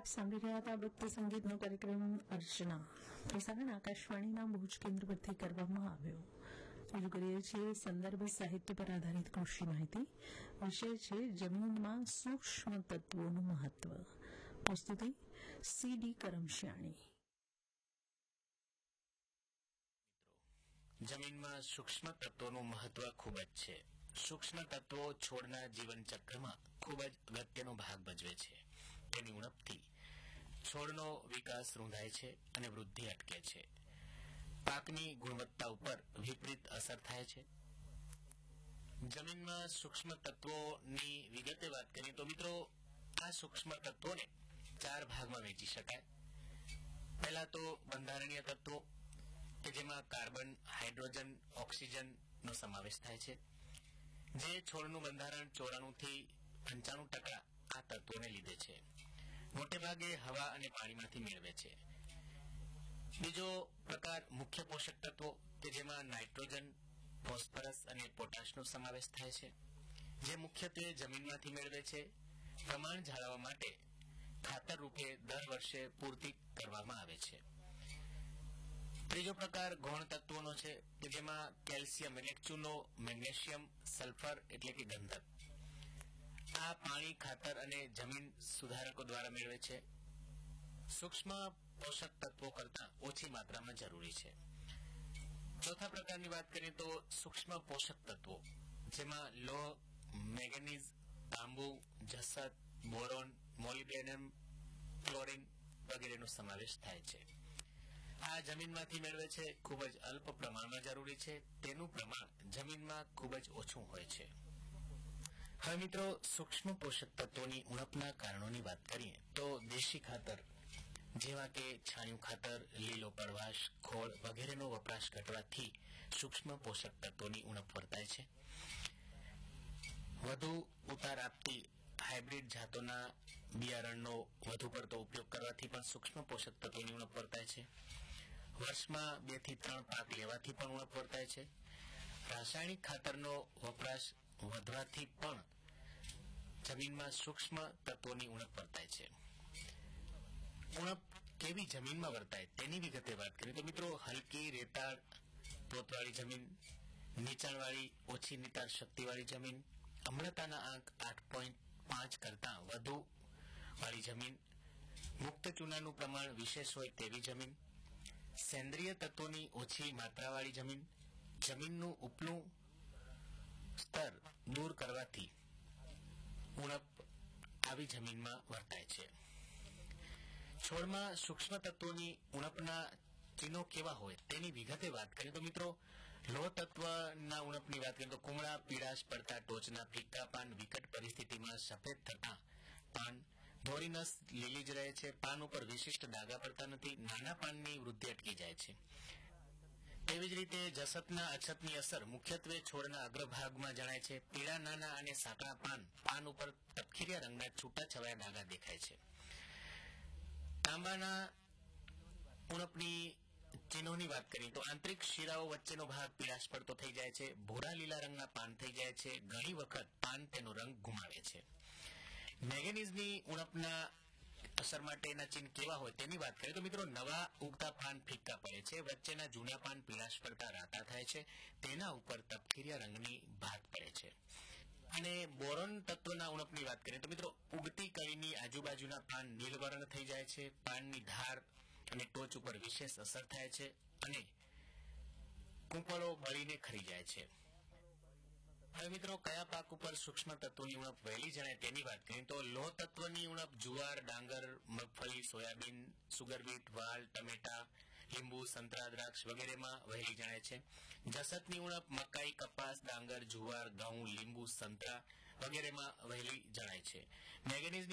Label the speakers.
Speaker 1: આપ સાંભળી રહ્યા હતા ભક્તિ સંગીતનો કાર્યક્રમ અર્ચના. પ્રસારણ આકાશવાણીના ભુજ કેન્દ્ર પરથી કરવામાં આવ્યો. રજૂ કરીએ છીએ સંદર્ભ સાહિત્ય પર આધારિત કૃષિ માહિતી. વિષય છે જમીનમાં સૂક્ષ્મ તત્વોનું મહત્વ. પ્રસ્તુતિ CD કરમશિયાણી.
Speaker 2: જમીનમાં સૂક્ષ્મ તત્વોનું મહત્વ ખૂબ જ છે. સૂક્ષ્મ તત્વો છોડના જીવન ચક્રમાં ખૂબ જ અગત્યનો ભાગ ભજવે છે. તેની ઉણપથી છોડનો વિકાસ રૂંધાય છે અને વૃદ્ધિ અટકે છે. પાકની ગુણવત્તા ઉપર વિપરીત અસર થાય છે. જમીનમાં સૂક્ષ્મ તત્વોની વિગતે વાત કરીએ તો મિત્રો, આ સૂક્ષ્મ તત્વોને 4 ભાગમાં વહેંચી શકાય. પહેલા તો બંધારણીય તત્વો કે જેમાં કાર્બન, હાઇડ્રોજન, ઓક્સિજનનો સમાવેશ થાય છે, જે છોડનું બંધારણ 94 થી 95% આ તત્વોને લીધે છે. મોટે ભાગે હવા અને પાણીમાંથી મેળવે છે. બીજો પ્રકાર મુખ્ય પોષક તત્વો કે જેમાં નાઇટ્રોજન, ફોસ્ફરસ અને પોટાશનો સમાવેશ થાય છે, જે મુખ્યત્વે જમીનમાંથી મેળવે છે. પ્રમાણ જાળવવા માટે ખાતર રૂપે દર વર્ષે પૂર્તિ કરવામાં આવે છે. ત્રીજો પ્રકાર ગૌણ તત્વોનો છે કે જેમાં કેલ્શિયમ એટલે ચૂનો, મેગ્નેશિયમ, સલ્ફર એટલે કે ગંધક આ પાણી, ખાતર અને જમીન સુધારકો દ્વારા મેળવે છે. સૂક્ષ્મ પોષક તત્વો કરતાં ઓછી માત્રામાં જરૂરી છે. ચોથા પ્રકારની વાત કરીએ તો સૂક્ષ્મ પોષક તત્વો, જેમાં લોહ, મેંગેનીઝ, તાંબુ, જસત, બોરોન, મોલિબ્ડેનમ, ક્લોરીન વગેરેનો સમાવેશ થાય છે. આ જમીનમાંથી મેળવે છે, ખૂબ જ અલ્પ પ્રમાણમાં જરૂરી છે. તેનું પ્રમાણ જમીનમાં ખૂબ જ ઓછું હોય છે. હવે મિત્રો, સૂક્ષ્મ પોષક તત્વોની ઉણપના કારણોની વાત કરીએ તો દેશી ખાતર જેવા કે છાણિયું ખાતર, લીલો પડવાશ, ખોળ વગેરેનો વપરાશ ઘટવાથી સૂક્ષ્મ પોષક તત્વોની ઉણપ વર્તાય છે. વધુ ઉતાર આપતી હાઇબ્રિડ જાતોના બિયારણનો વધુ પડતો ઉપયોગ કરવાથી પણ સૂક્ષ્મ પોષક તત્વોની ઉણપ વર્તાય છે. વર્ષમાં 2 થી 3 પાક લેવાથી પણ ઉણપ વર્તાય છે. રાસાયણિક ખાતરનો વપરાશ વધવાથી પણ જમીનમાં સૂક્ષ્મ તત્વોની ઉણપ વર્તાય છે. ઉણપ કેવી જમીનમાં વર્તાય તેની વિગતે વાત કરીએ તો મિત્રો, હલકી રેતાળ પોતવાળી જમીન, નીચાણવાળી ઓછી નિતાર શક્તિવાળી જમીન, અમ્લતાના આંક 8.5 કરતાં વધુ વાળી જમીન, મુક્ત ચૂનાનું પ્રમાણ વિશેષ હોય તેવી જમીન, સેન્દ્રિય તત્વોની ઓછી માત્રાવાળી જમીન, જમીનનું ઉપલું સ્તર દૂર કરવાથી ઉણપ આવી જમીનમાં વર્તાય છે. છોડમાં સૂક્ષ્મ તત્વોની ઉણપના ચિહ્નો કેવા હોય તેની વિગતે વાત કરીએ તો મિત્રો, લોહ તત્વના ઉણપની વાત કરીએ તો કુમળા, પીળાશ પડતા ટોચના ફીકા પાન, વિકટ પરિસ્થિતિમાં સફેદ થતા પાન, ધોરીનસ લીલી જ રહે છે, પાન ઉપર વિશિષ્ટ ડાઘા પડતા નથી, નાના પાનની વૃદ્ધિ અટકી જાય છે. તેવી જ રીતે જસતના અછતની અસર મુખ્યત્વે છોડના અગ્રભાગમાં જણાય છે. પીળા નાના અને સાંકડા પાન ઉપર તપકીરિયા રંગના છૂટા છવાયા ડાઘા દેખાય છે. તાંબાના ઉણપની ચિહ્નોની વાત કરીએ તો આંતરિક શિરાઓ વચ્ચેનો ભાગ પીળાશ પડતો થઈ જાય છે, ભૂરા લીલા રંગના પાન થઈ જાય છે, ઘણી વખત પાન તેનો રંગ ગુમાવે છે. મેંગેનીઝની ઉણપના અસર માટેના ચિહ્ન કેવા હોય તેની વાત કરીએ તો મિત્રો, નવા ઉગતા પાન ફીકા પડે છે, વચ્ચેના જૂના પાન પીળાશ પડતા રાતા થાય છે, તેના ઉપર તપકીરિયા રંગની ભાત પડે છે. અને બોરોન તત્વના ઉણપની વાત કરીએ તો મિત્રો, ઉગતી કળીની આજુબાજુના પાન નીલવર્ણ થઈ જાય છે, પાનની ધાર અને ટોચ ઉપર વિશેષ અસર થાય છે અને કૂંપળો બળીને ખરી જાય છે. હવે મિત્રો, કયા પાક ઉપર સૂક્ષ્મ તત્વોની ઉણપ વહેલી જણાય તેની વાત કરીએ તો લોહ તત્વની ઉણપ જુવાર, ડાંગર, મગફળી, સોયાબીન, સુગરબીટ, વાલ, ટમેટા, લીંબુ, સંતરા, દ્રાક્ષ વગેરેમાં વહેલી જણાય છે. જસતની ઉણપ મકાઈ, કપાસ, ડાંગર, જુવાર, ઘઉં, લીંબુ, સંતરા વગેરેમાં વહેલી જણાય છે. મેંગેનીઝની